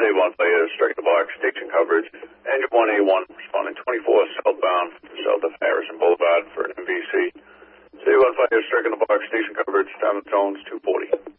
A1 Fire, striking the box, station coverage. Engine 1A1 responding 24 southbound, south of Harrison Boulevard for an MVC. A1 Fire, striking the box, station coverage, Diamond Jones 240.